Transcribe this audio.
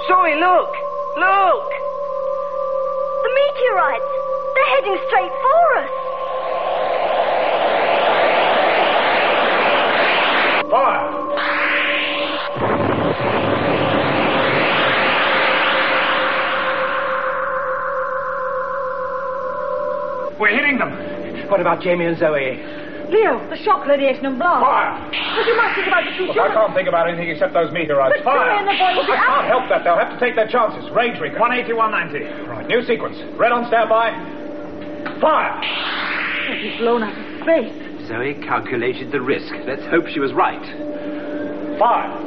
Zoe, look! Look! The meteorites! They're heading straight for us! Fire! We're hitting them! What about Jamie and Zoe? Leo, the shock radiation and blast. Fire! But you must think about the two Look, children. I can't think about anything except those meteorites. But Zoe and the boy will be I can't out. help that. They'll have to take their chances. Range recon. 180, 190. Right, new sequence. Red on standby. Fire! He's blown out of space. Zoe calculated the risk. Let's hope she was right. Fire!